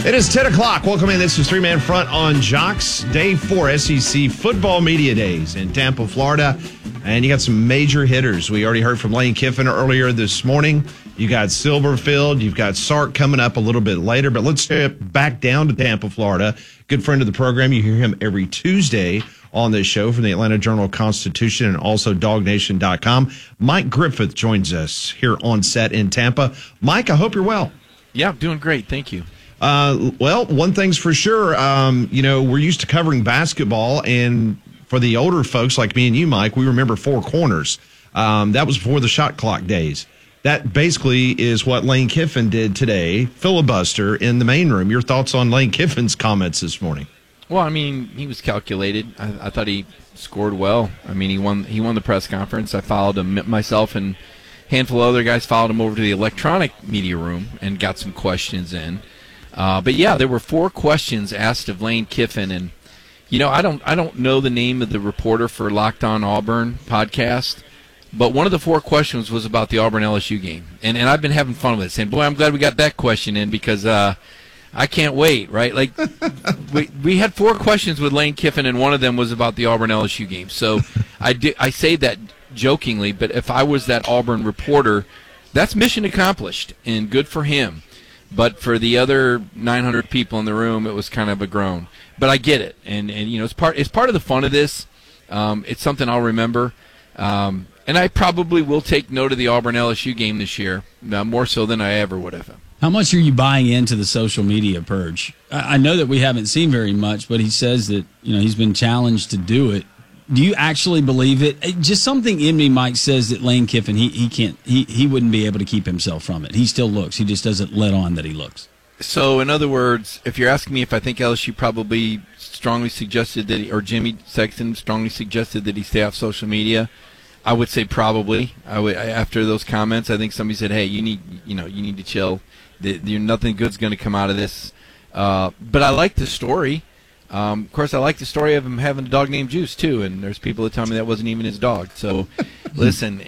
It is 10 o'clock. Welcome in. This is Three Man Front on Jocks. Day 4 SEC Football Media Days in Tampa, Florida. And you got some major hitters. We already heard from Lane Kiffin earlier this morning. You got Silverfield. You've got Sark coming up a little bit later. But let's step back down to Tampa, Florida. Good friend of the program. You hear him every Tuesday on this show from the Atlanta Journal-Constitution and also DogNation.com. Mike Griffith joins us here on set in Tampa. Mike, I hope you're well. Yeah, I'm doing great. Thank you. Well, one thing's for sure. We're used to covering basketball, and for the older folks like me and you, Mike, we remember Four Corners. That was before the shot clock days. That basically is what Lane Kiffin did today, filibuster in the main room. Your thoughts on Lane Kiffin's comments this morning? Well, I mean, he was calculated. I thought he scored well. I mean, he won the press conference. I followed him, myself and a handful of other guys followed him over to the electronic media room and got some questions in. But yeah, there were 4 questions asked of Lane Kiffin, and I don't know the name of the reporter for Locked On Auburn podcast, but one of the 4 questions was about the Auburn LSU game, and I've been having fun with it, saying, boy, I'm glad we got that question in because I can't wait, right? Like we had 4 questions with Lane Kiffin, and one of them was about the Auburn LSU game. So I say that jokingly, but if I was that Auburn reporter, that's mission accomplished and good for him. But for the other 900 people in the room, it was kind of a groan. But I get it, and it's part of the fun of this. It's something I'll remember, and I probably will take note of the Auburn LSU game this year, more so than I ever would have. How much are you buying into the social media purge? I know that we haven't seen very much, but he says that he's been challenged to do it. Do you actually believe it? Just something in me, Mike, says that Lane Kiffin he wouldn't be able to keep himself from it. He still looks. He just doesn't let on that he looks. So, in other words, if you're asking me if I think LSU probably strongly suggested that, or Jimmy Sexton strongly suggested that he stay off social media, I would say probably. After those comments, I think somebody said, "Hey, you need to chill. Nothing good's going to come out of this." But I like the story. Of course, I like the story of him having a dog named Juice too, and there's people that tell me that wasn't even his dog. So, listen,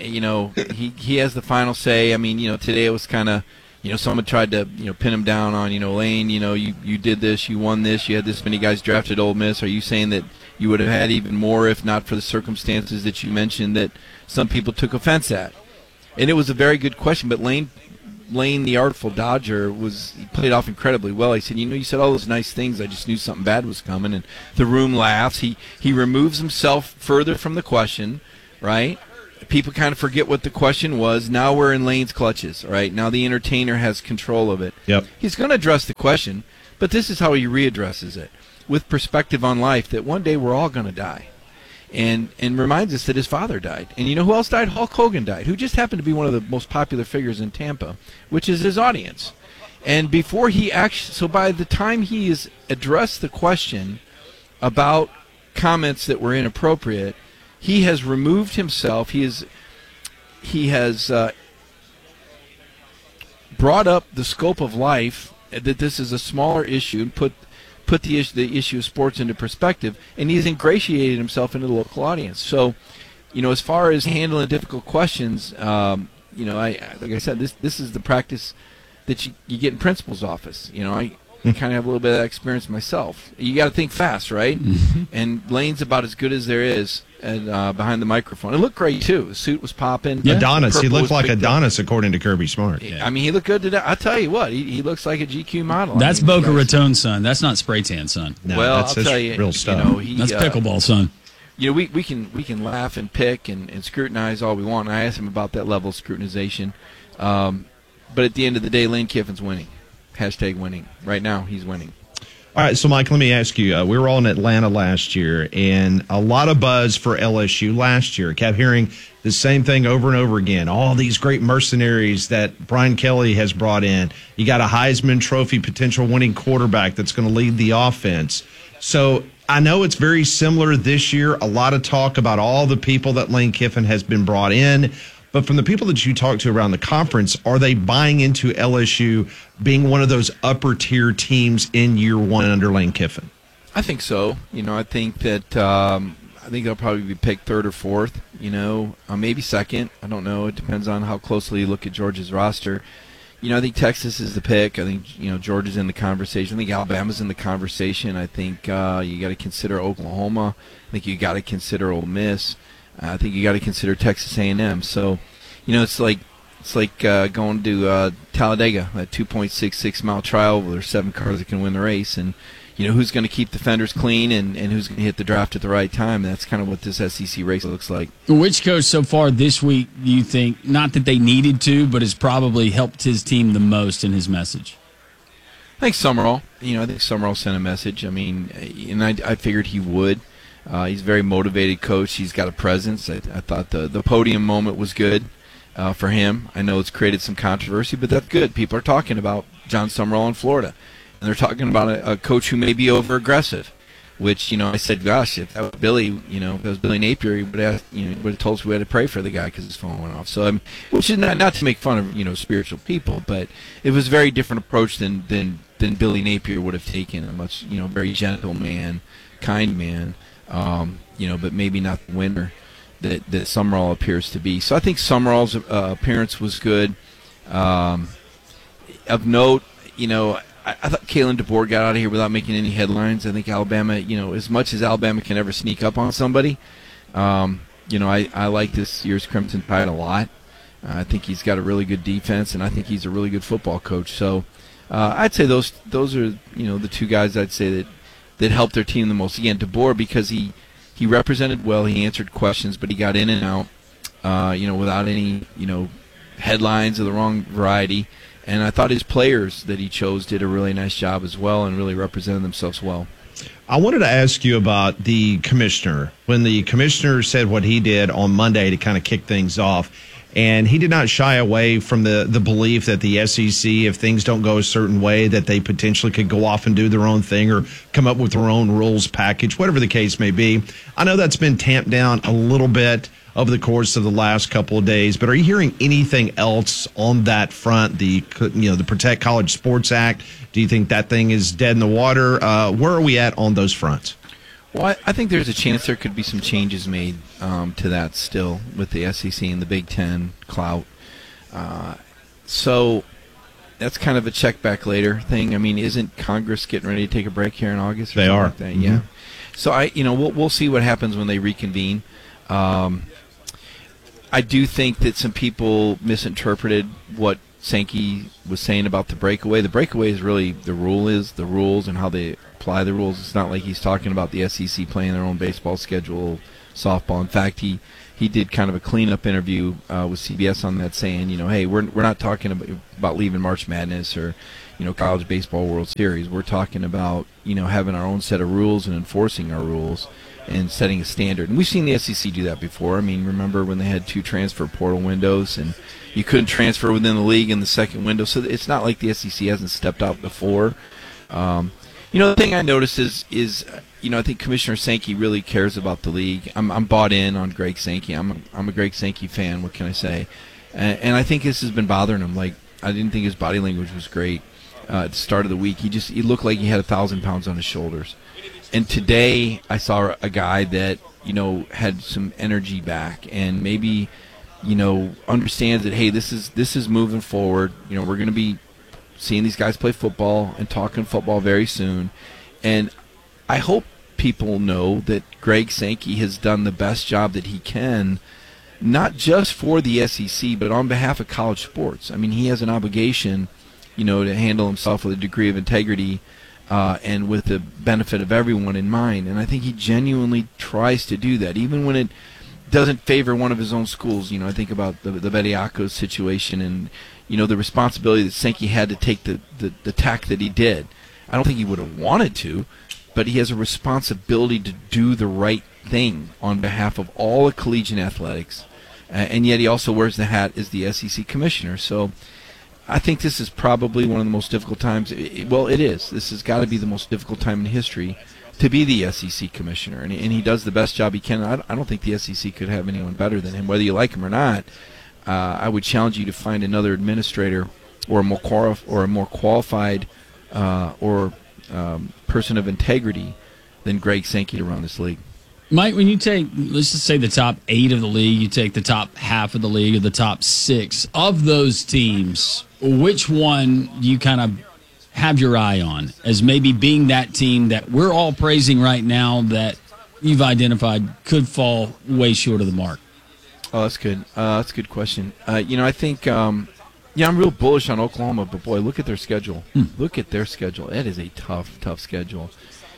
he has the final say. I mean, today it was kind of, someone tried to pin him down on, Lane, you did this, you won this, you had this many guys drafted at Ole Miss. Are you saying that you would have had even more if not for the circumstances that you mentioned that some people took offense at? And it was a very good question, but Lane, the artful Dodger, he played off incredibly well. He said, you said all those nice things. I just knew something bad was coming. And the room laughs. He removes himself further from the question, right? People kind of forget what the question was. Now we're in Lane's clutches, right? Now the entertainer has control of it. Yep. He's going to address the question, but this is how he readdresses it, with perspective on life, that one day we're all going to die. And reminds us that his father died. And you know who else died? Hulk Hogan died, who just happened to be one of the most popular figures in Tampa, which is his audience. And before he actually, so by the time he has addressed the question about comments that were inappropriate, he has removed himself. He has brought up the scope of life, that this is a smaller issue, and put the issue of sports into perspective, and he's ingratiated himself into the local audience. So, as far as handling difficult questions, like I said, this is the practice that you get in principal's office. I kind of have a little bit of that experience myself. You got to think fast, right? And Lane's about as good as there is behind the microphone. It looked great too. The suit was popping. Yeah. Adonis. He looked like Adonis, according to Kirby Smart. Yeah. I mean, he looked good today. I tell you what, he looks like a GQ model. That's Boca Raton's son. That's not Spray Tan son. No, well, that's I'll tell you, real stuff. That's pickleball son. We can laugh and pick and scrutinize all we want. And I asked him about that level of scrutinization, but at the end of the day, Lane Kiffin's winning. Hashtag winning. Right now, he's winning. All right, so Mike, let me ask you. We were all in Atlanta last year, and a lot of buzz for LSU last year. Kept hearing the same thing over and over again. All these great mercenaries that Brian Kelly has brought in. You got a Heisman Trophy potential winning quarterback that's going to lead the offense. So I know it's very similar this year. A lot of talk about all the people that Lane Kiffin has been brought in. But from the people that you talk to around the conference, are they buying into LSU being one of those upper-tier teams in year one under Lane Kiffin? I think so. I think that they'll probably be picked third or fourth, maybe second. I don't know. It depends on how closely you look at Georgia's roster. I think Texas is the pick. I think, Georgia's in the conversation. I think Alabama's in the conversation. I think you got to consider Oklahoma. I think you got to consider Ole Miss. I think you got to consider Texas A&M. So, it's like going to Talladega, that 2.66 mile trial where there's 7 cars that can win the race, and who's going to keep the fenders clean and who's going to hit the draft at the right time. And that's kind of what this SEC race looks like. Which coach so far this week do you think, not that they needed to, but has probably helped his team the most in his message? I think Summerall. I think Summerall sent a message. I mean, and I figured he would. He's a very motivated coach. He's got a presence. I thought the podium moment was good for him. I know it's created some controversy, but that's good. People are talking about John Summerall in Florida. And they're talking about a coach who may be over-aggressive, which, I said, gosh, if that was Billy, if it was Billy Napier, he would have told us we had to pray for the guy because his phone went off. So, which is not to make fun of, spiritual people, but it was a very different approach than Billy Napier would have taken. A much, very gentle man, kind man, but maybe not the winner that Summerall appears to be. So I think Summerall's appearance was good. Of note, I thought Kalen DeBoer got out of here without making any headlines. I think Alabama, as much as Alabama can ever sneak up on somebody, I like this year's Crimson Tide a lot. I think he's got a really good defense, and I think he's a really good football coach. So I'd say those are the 2 guys I'd say that helped their team the most. Again, DeBoer, because he represented well, he answered questions, but he got in and out, without any headlines of the wrong variety. And I thought his players that he chose did a really nice job as well and really represented themselves well. I wanted to ask you about the commissioner. When the commissioner said what he did on Monday to kind of kick things off, and he did not shy away from the belief that the SEC, if things don't go a certain way, that they potentially could go off and do their own thing or come up with their own rules package, whatever the case may be. I know that's been tamped down a little bit over the course of the last couple of days, but are you hearing anything else on that front? The Protect College Sports Act, do you think that thing is dead in the water? Where are we at on those fronts? Well, I think there's a chance there could be some changes made to that still with the SEC and the Big Ten clout. So that's kind of a check back later thing. I mean, isn't Congress getting ready to take a break here in August? They are. Like that? Mm-hmm. Yeah. So we'll see what happens when they reconvene. I do think that some people misinterpreted what Sankey was saying about the breakaway. The breakaway is really the rules and how they apply the rules. It's not like he's talking about the SEC playing their own baseball schedule, softball. In fact, he did kind of a cleanup interview with CBS on that, saying, hey, we're not talking about leaving March Madness or College Baseball World Series. We're talking about having our own set of rules and enforcing our rules and setting a standard. And we've seen the SEC do that before. I mean, remember when they had 2 transfer portal windows and you couldn't transfer within the league in the second window. So it's not like the SEC hasn't stepped out before. The thing I noticed is I think Commissioner Sankey really cares about the league. I'm bought in on Greg Sankey. I'm a Greg Sankey fan. What can I say? And I think this has been bothering him. Like, I didn't think his body language was great at the start of the week. He looked like he had 1,000 pounds on his shoulders. And today I saw a guy that, had some energy back and maybe, understands that, hey, this is moving forward. We're going to be seeing these guys play football and talking football very soon. And I hope people know that Greg Sankey has done the best job that he can, not just for the SEC, but on behalf of college sports. I mean, he has an obligation, to handle himself with a degree of integrity and with the benefit of everyone in mind. And I think he genuinely tries to do that, even when it doesn't favor one of his own schools. I think about the Bediako situation and, the responsibility that Sankey had to take the tack that he did. I don't think he would have wanted to, but he has a responsibility to do the right thing on behalf of all of collegiate athletics. And yet he also wears the hat as the SEC commissioner. So I think this is probably one of the most difficult times. It is. This has got to be the most difficult time in history to be the SEC commissioner. And he does the best job he can. I don't think the SEC could have anyone better than him, whether you like him or not. I would challenge you to find another administrator or a more qualified person of integrity than Greg Sankey to run this league. Mike, when you take, let's just say the top 8 of the league, you take the top half of the league or the top 6 of those teams, which one do you kind of have your eye on as maybe being that team that we're all praising right now that you've identified could fall way short of the mark? Oh, that's good. That's a good question. I think, I'm real bullish on Oklahoma, but boy, look at their schedule. Look at their schedule. It is a tough schedule.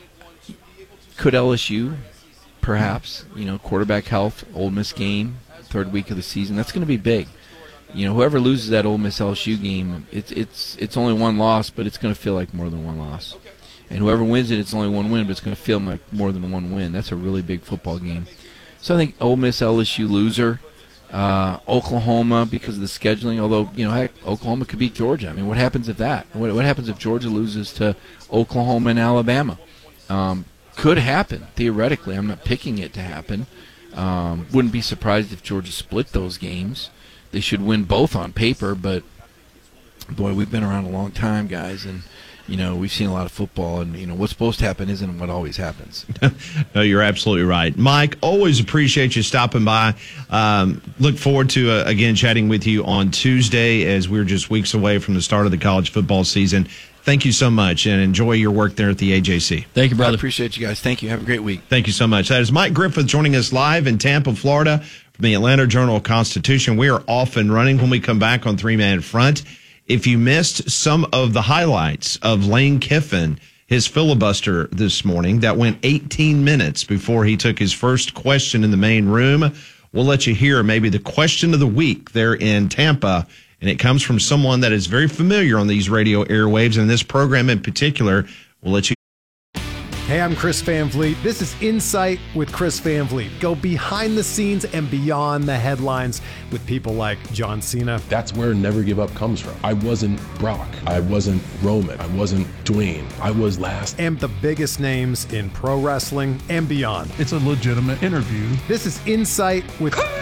Could LSU, perhaps, quarterback health, Ole Miss game, third week of the season, that's going to be big. Whoever loses that Ole Miss LSU game, it's only one loss, but it's going to feel like more than one loss. And whoever wins it, it's only one win, but it's going to feel like more than one win. That's a really big football game. So I think Ole Miss LSU loser, Oklahoma because of the scheduling. Although heck, Oklahoma could beat Georgia. I mean, what happens if that? What happens if Georgia loses to Oklahoma and Alabama? Could happen theoretically. I'm not picking it to happen. Wouldn't be surprised if Georgia split those games. They should win both on paper, but boy, we've been around a long time, guys, and we've seen a lot of football, and what's supposed to happen isn't what always happens. No, you're absolutely right. Mike, always appreciate you stopping by. Look forward to, again, chatting with you on Tuesday as we're just weeks away from the start of the college football season. Thank you so much, and enjoy your work there at the AJC. Thank you, brother. I appreciate you guys. Thank you. Have a great week. Thank you so much. That is Mike Griffith joining us live in Tampa, Florida from the Atlanta Journal-Constitution. We are off and running when we come back on Three Man Front. If you missed some of the highlights of Lane Kiffin, his filibuster this morning that went 18 minutes before he took his first question in the main room, we'll let you hear maybe the question of the week there in Tampa. And it comes from someone that is very familiar on these radio airwaves, and this program in particular. We'll let you. Hey, I'm Chris Van Vliet. This is Insight with Chris Van Vliet. Go behind the scenes and beyond the headlines with people like John Cena. That's where Never Give Up comes from. I wasn't Brock. I wasn't Roman. I wasn't Dwayne. I was last. And the biggest names in pro wrestling and beyond. It's a legitimate interview. This is Insight with Chris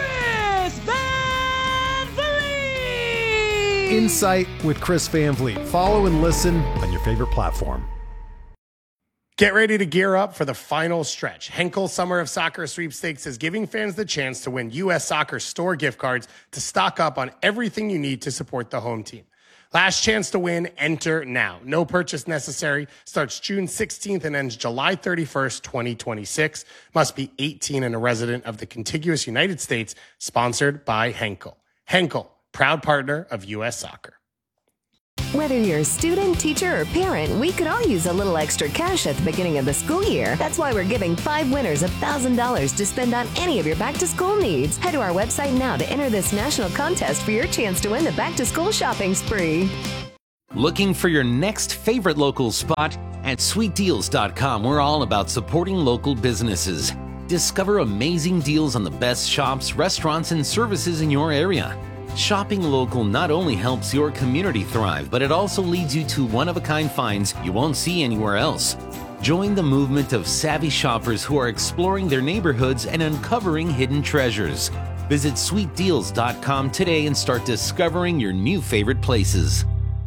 Van Vliet. Insight with Chris Van Vliet. Follow and listen on your favorite platform. Get ready to gear up for the final stretch. Henkel Summer of Soccer Sweepstakes is giving fans the chance to win U.S. Soccer store gift cards to stock up on everything you need to support the home team. Last chance to win, enter now. No purchase necessary. Starts June 16th and ends July 31st, 2026. Must be 18 and a resident of the contiguous United States. Sponsored by Henkel. Henkel, proud partner of U.S. Soccer. Whether you're a student, teacher, or parent, we could all use a little extra cash at the beginning of the school year. That's why we're giving 5 winners $1,000 to spend on any of your back-to-school needs. Head to our website now to enter this national contest for your chance to win the back-to-school shopping spree. Looking for your next favorite local spot? At sweetdeals.com, we're all about supporting local businesses. Discover amazing deals on the best shops, restaurants, and services in your area. Shopping local not only helps your community thrive, but it also leads you to one-of-a-kind finds you won't see anywhere else. Join the movement of savvy shoppers who are exploring their neighborhoods and uncovering hidden treasures. Visit sweetdeals.com today and start discovering your new favorite places.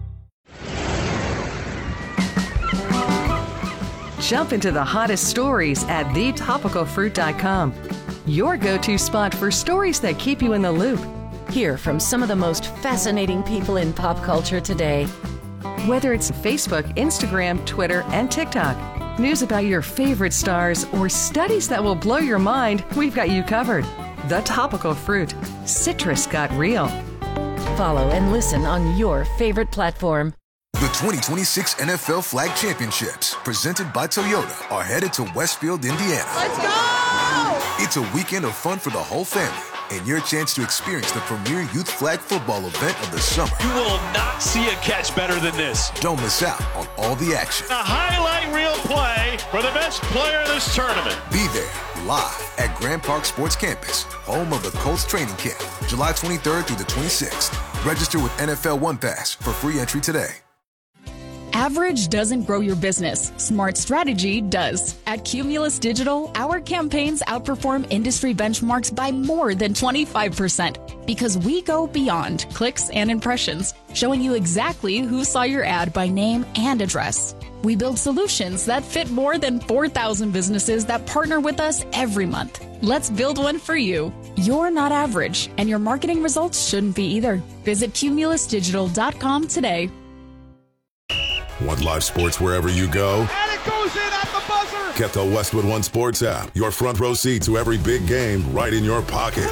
Jump into the hottest stories at thetopicalfruit.com. Your go-to spot for stories that keep you in the loop. Hear from some of the most fascinating people in pop culture today. Whether it's Facebook, Instagram, Twitter, and TikTok, news about your favorite stars, or studies that will blow your mind, we've got you covered. The Topical Fruit. Citrus got real. Follow and listen on your favorite platform. The 2026 NFL Flag Championships, presented by Toyota, are headed to Westfield, Indiana. Let's go! It's a weekend of fun for the whole family, and your chance to experience the premier youth flag football event of the summer. You will not see a catch better than this. Don't miss out on all the action. A highlight reel play for the best player in this tournament. Be there live at Grand Park Sports Campus, home of the Colts training camp, July 23rd through the 26th. Register with NFL One Pass for free entry today. Average doesn't grow your business. Smart strategy does. At Cumulus Digital, our campaigns outperform industry benchmarks by more than 25% because we go beyond clicks and impressions, showing you exactly who saw your ad by name and address. We build solutions that fit more than 4,000 businesses that partner with us every month. Let's build one for you. You're not average, and your marketing results shouldn't be either. Visit cumulusdigital.com today. Want live sports wherever you go? And it goes in at the buzzer. Get the Westwood One Sports app. Your front row seat to every big game right in your pocket.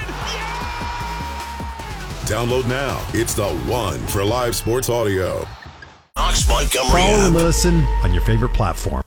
Download now. It's the one for live sports audio. Follow and listen on your favorite platform.